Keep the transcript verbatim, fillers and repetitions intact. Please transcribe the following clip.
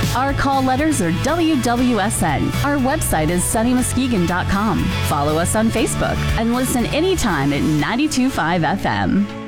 Our call letters are W W S N. Our website is sunny muskegon dot com. Follow us on Facebook and listen anytime at ninety-two point five F M.